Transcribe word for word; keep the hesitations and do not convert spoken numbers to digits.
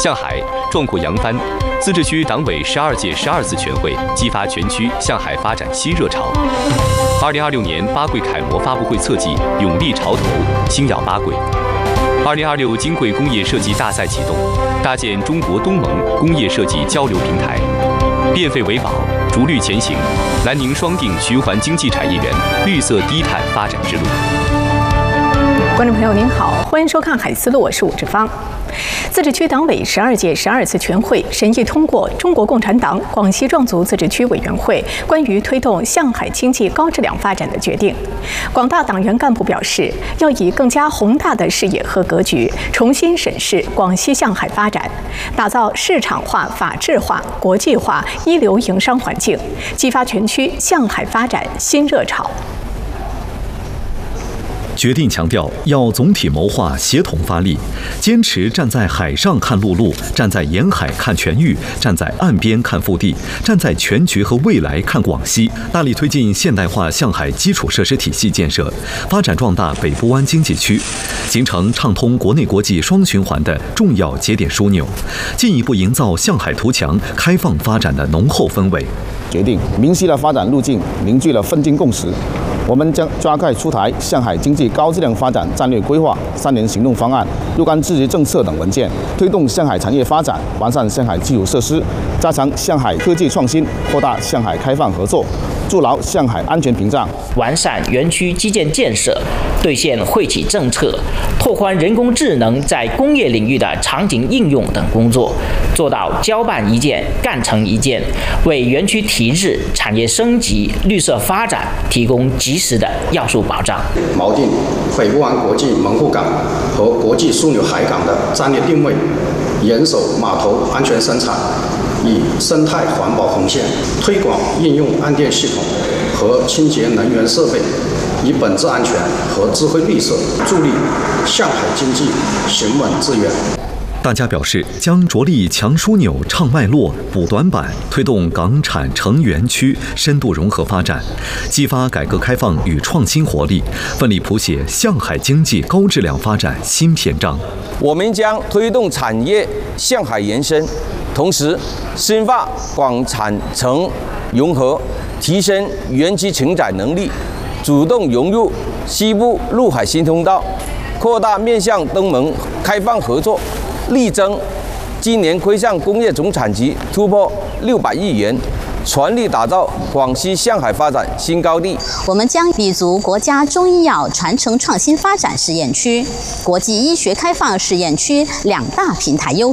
向海壮阔扬帆，自治区党委十二届十二次全会激发全区向海发展新热潮。二零二六年八桂楷模发布会侧记“勇立潮头，星耀八桂”。二零二六金桂工业设计大赛启动，搭建中国东盟工业设计交流平台，变废为宝，逐绿前行，南宁双定循环经济产业园绿色低碳发展之路。 观众朋友您好，欢迎收看《海思路》，我是武志芳。自治区党委十二届十二次全会审议通过中国共产党广西壮族自治区委员会关于推动向海经济高质量发展的决定。广大党员干部表示，要以更加宏大的视野和格局，重新审视广西向海发展，打造市场化、法治化、国际化一流营商环境，激发全区向海发展新热潮。 决定强调要总体谋划、协同发力，坚持站在海上看陆路，站在沿海看全域，站在岸边看腹地，站在全局和未来看广西，大力推进现代化向海基础设施体系建设，发展壮大北部湾经济区，形成畅通国内国际双循环的重要节点枢纽，进一步营造向海图强、开放发展的浓厚氛围。 决定明晰了发展路径，凝聚了分金共识。我们将加快出台向海经济高质量发展战略规划、三年行动方案、若干支持政策等文件，推动向海产业发展，完善向海基础设施，加强向海科技创新，扩大向海开放合作，筑牢向海安全屏障， 完善园区基建建设，兑现惠企政策，拓宽人工智能在工业领域的场景应用等工作，做到交办一件、干成一件，为园区提质、产业升级、绿色发展提供及时的要素保障。 锚定北部湾国际门户港和国际枢纽海港的战略定位，严守码头安全生产，以生态环保红线推广应用岸电系统和清洁能源设备，以本质安全和智慧绿色助力向海经济行稳致远。 大家表示，将着力强枢纽、畅脉络、补短板，推动港产成园区深度融合发展，激发改革开放与创新活力，奋力谱写向海经济高质量发展新篇章。 我们将推动产业向海延伸，同时深化广产城融合，提升园区承载能力，主动融入西部陆海新通道，扩大面向东盟开放合作，力争今年规上工业总产值突破六百亿元，全力打造广西向海发展新高地。 我们将立足国家中医药传承创新发展试验区、国际医学开放试验区两大平台优